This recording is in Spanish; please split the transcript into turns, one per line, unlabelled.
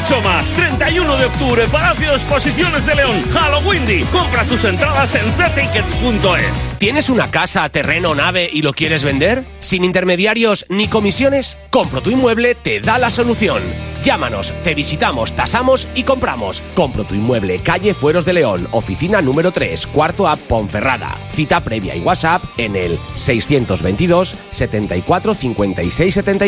mucho más. 31 de octubre, Palacio de Exposiciones de León, Halloween. Compra tus entradas en ztickets.es.
¿Tienes una casa, terreno, nave y lo quieres vender? ¿Sin intermediarios ni comisiones? Compro tu Inmueble te da la solución. Llámanos, te visitamos, tasamos y compramos. Compro tu Inmueble, calle Fueros de León, oficina número 3, cuarto A, Ponferrada. Cita previa y WhatsApp en el 622 74 56 74.